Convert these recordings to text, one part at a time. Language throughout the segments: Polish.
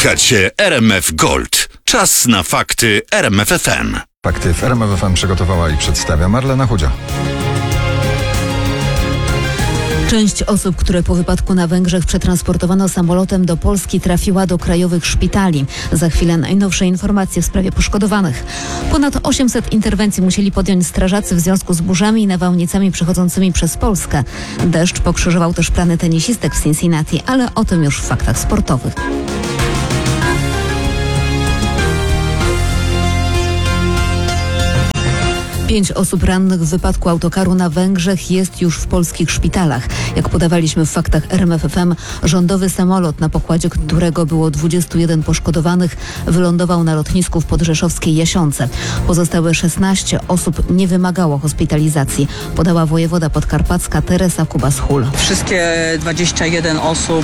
Słuchacie RMF Gold. Czas na fakty RMF FM. Fakty w RMF FM przygotowała i przedstawia Marlena Chudzia. Część osób, które po wypadku na Węgrzech przetransportowano samolotem do Polski, trafiła do krajowych szpitali. Za chwilę najnowsze informacje w sprawie poszkodowanych. Ponad 800 interwencji musieli podjąć strażacy w związku z burzami i nawałnicami przechodzącymi przez Polskę. Deszcz pokrzyżował też plany tenisistek w Cincinnati, ale o tym już w faktach sportowych. Pięć osób rannych w wypadku autokaru na Węgrzech jest już w polskich szpitalach. Jak podawaliśmy w faktach RMF FM, rządowy samolot, na pokładzie którego było 21 poszkodowanych, wylądował na lotnisku w podrzeszowskiej Jasionce. Pozostałe 16 osób nie wymagało hospitalizacji, podała wojewoda podkarpacka Teresa Kubas-Hul. Wszystkie 21 osób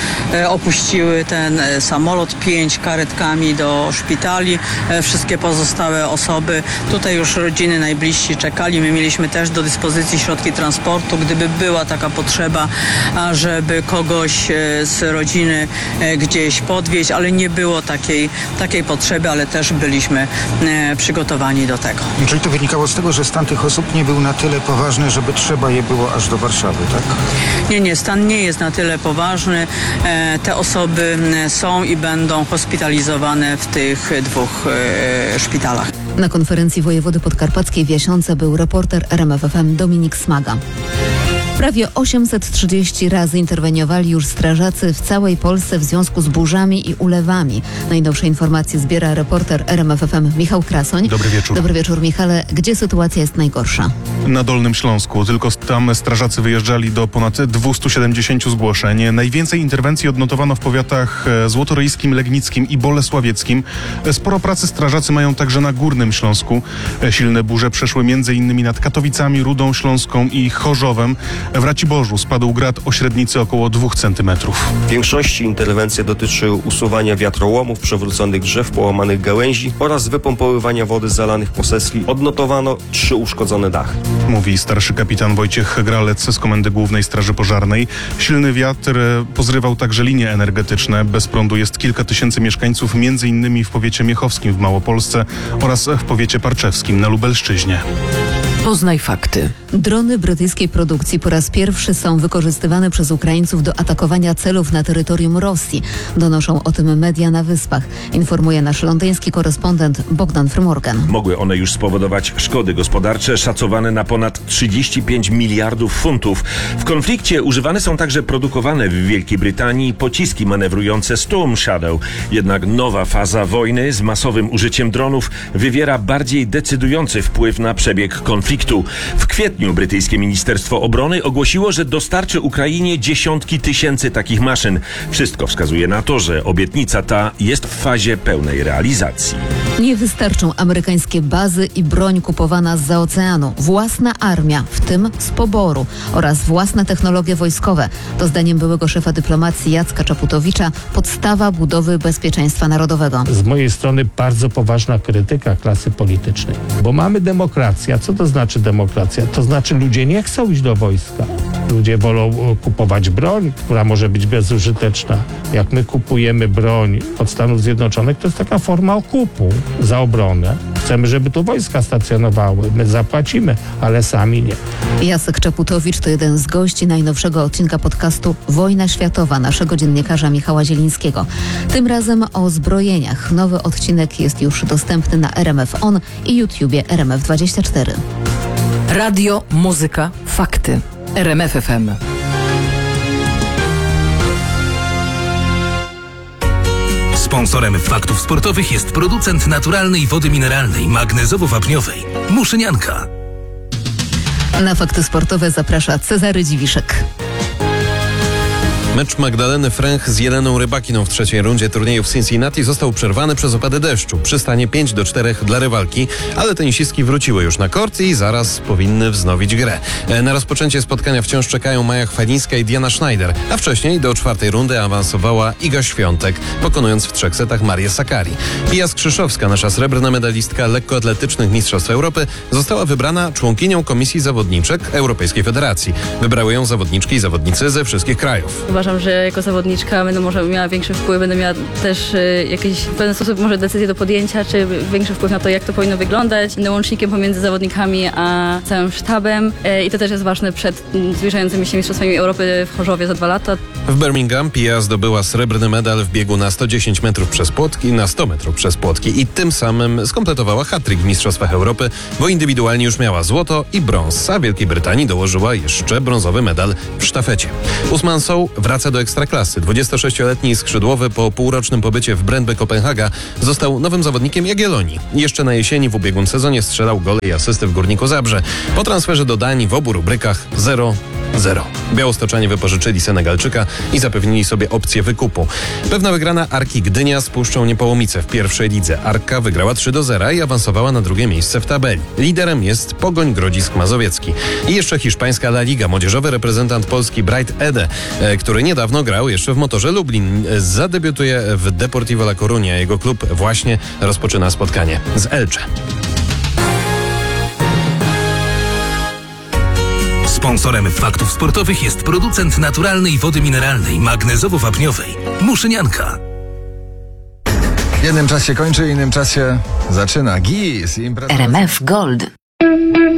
opuściły ten samolot, 5 karetkami do szpitali. Wszystkie pozostałe osoby, tutaj już rodziny najbliżsi czekali. My mieliśmy też do dyspozycji środki transportu, gdyby była taka potrzeba, żeby kogoś z rodziny gdzieś podwieźć, ale nie było takiej potrzeby, ale też byliśmy przygotowani do tego. Czyli to wynikało z tego, że stan tych osób nie był na tyle poważny, żeby trzeba je było aż do Warszawy, tak? Nie, stan nie jest na tyle poważny. Te osoby są i będą hospitalizowane w tych dwóch szpitalach. Na konferencji wojewody podkarpackiej w Jasionce był reporter RMF FM Dominik Smaga. Prawie 830 razy interweniowali już strażacy w całej Polsce w związku z burzami i ulewami. Najnowsze informacje zbiera reporter RMF FM Michał Krasoń. Dobry wieczór. Dobry wieczór, Michale. Gdzie sytuacja jest najgorsza? Na Dolnym Śląsku. Tylko tam strażacy wyjeżdżali do ponad 270 zgłoszeń. Najwięcej interwencji odnotowano w powiatach złotoryjskim, legnickim i bolesławieckim. Sporo pracy strażacy mają także na Górnym Śląsku. Silne burze przeszły m.in. nad Katowicami, Rudą Śląską i Chorzowem. W Raciborzu spadł grad o średnicy około 2 cm. W większości interwencje dotyczyły usuwania wiatrołomów, przewróconych drzew, połamanych gałęzi oraz wypompowywania wody z zalanych posesji. Odnotowano 3 uszkodzone dachy. Mówi starszy kapitan Wojciech Gralec z Komendy Głównej Straży Pożarnej. Silny wiatr pozrywał także linie energetyczne. Bez prądu jest kilka tysięcy mieszkańców, m.in. w powiecie miechowskim w Małopolsce oraz w powiecie parczewskim na Lubelszczyźnie. Poznaj fakty. Drony brytyjskiej produkcji po raz pierwszy są wykorzystywane przez Ukraińców do atakowania celów na terytorium Rosji. Donoszą o tym media na Wyspach. Informuje nasz londyński korespondent Bogdan Frymorgan. Mogły one już spowodować szkody gospodarcze szacowane na ponad 35 miliardów funtów. W konflikcie używane są także produkowane w Wielkiej Brytanii pociski manewrujące Storm Shadow. Jednak nowa faza wojny z masowym użyciem dronów wywiera bardziej decydujący wpływ na przebieg konfliktu. W kwietniu brytyjskie Ministerstwo Obrony ogłosiło, że dostarczy Ukrainie dziesiątki tysięcy takich maszyn. Wszystko wskazuje na to, że obietnica ta jest w fazie pełnej realizacji. Nie wystarczą amerykańskie bazy i broń kupowana zza oceanu. Własna armia, w tym z poboru, oraz własne technologie wojskowe. To zdaniem byłego szefa dyplomacji Jacka Czaputowicza podstawa budowy bezpieczeństwa narodowego. Z mojej strony bardzo poważna krytyka klasy politycznej, bo mamy demokrację. A co to znaczy demokracja? To znaczy ludzie nie chcą iść do wojska. Ludzie wolą kupować broń, która może być bezużyteczna. Jak my kupujemy broń od Stanów Zjednoczonych, to jest taka forma okupu za obronę. Chcemy, żeby tu wojska stacjonowały. My zapłacimy, ale sami nie. Jacek Czaputowicz to jeden z gości najnowszego odcinka podcastu Wojna Światowa naszego dziennikarza Michała Zielińskiego. Tym razem o zbrojeniach. Nowy odcinek jest już dostępny na RMF On i YouTubie RMF24. Radio, muzyka, fakty. RMF FM. Sponsorem faktów sportowych jest producent naturalnej wody mineralnej, magnezowo-wapniowej Muszynianka. Na fakty sportowe zaprasza Cezary Dziwiszek. Mecz Magdaleny Fręch z Jeleną Rybakiną w trzeciej rundzie turnieju w Cincinnati został przerwany przez opady deszczu. Przy stanie 5-4 dla rywalki, ale tenisistki wróciły już na kort i zaraz powinny wznowić grę. Na rozpoczęcie spotkania wciąż czekają Maja Chwalińska i Diana Schneider, a wcześniej do czwartej rundy awansowała Iga Świątek, pokonując w 3 setach Marię Sakkari. Pia Skrzyszowska, nasza srebrna medalistka lekkoatletycznych Mistrzostw Europy, została wybrana członkinią Komisji Zawodniczek Europejskiej Federacji. Wybrały ją zawodniczki i zawodnicy ze wszystkich krajów. Uważam, uważam, że jako zawodniczka będę może miała większy wpływ, będę miała też jakiś w pewien sposób może decyzję do podjęcia, czy większy wpływ na to, jak to powinno wyglądać. Będę łącznikiem pomiędzy zawodnikami a całym sztabem i to też jest ważne przed zbliżającymi się Mistrzostwami Europy w Chorzowie za 2 lata. W Birmingham Pia zdobyła srebrny medal w biegu na 110 metrów przez płotki, na 100 metrów przez płotki i tym samym skompletowała hat-trick w Mistrzostwach Europy, bo indywidualnie już miała złoto i brąz, a Wielkiej Brytanii dołożyła jeszcze brązowy medal w sztafecie. Usman Sow wraca do ekstraklasy. 26-letni skrzydłowy po półrocznym pobycie w Brøndby Kopenhaga został nowym zawodnikiem Jagiellonii. Jeszcze na jesieni w ubiegłym sezonie strzelał gole i asysty w Górniku Zabrze. Po transferze do Danii w obu rubrykach 0-0. Białostoczanie wypożyczyli Senegalczyka i zapewnili sobie opcję wykupu. Pewna wygrana Arki Gdynia z Puszczą Niepołomice w pierwszej lidze. Arka wygrała 3-0 i awansowała na drugie miejsce w tabeli. Liderem jest Pogoń Grodzisk Mazowiecki. I jeszcze hiszpańska La Liga. Młodzieżowy reprezentant Polski Bright Ede, który niedawno grał jeszcze w Motorze Lublin, zadebiutuje w Deportivo La Coruña. Jego klub właśnie rozpoczyna spotkanie z Elche. Sponsorem faktów sportowych jest producent naturalnej wody mineralnej, magnezowo-wapniowej Muszynianka. W jednym czas się kończy, w innym czas się zaczyna. GIS, impreza. RMF Gold.